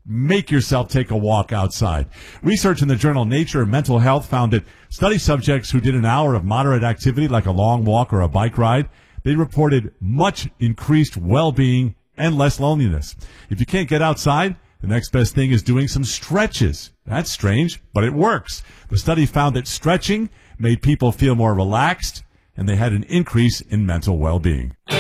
make yourself take a walk outside. Research in the journal Nature Mental Health found that study subjects who did an hour of moderate activity like a long walk or a bike ride, they reported much increased well-being and less loneliness. If you can't get outside, the next best thing is doing some stretches. That's strange, but it works. The study found that stretching made people feel more relaxed, and they had an increase in mental well-being.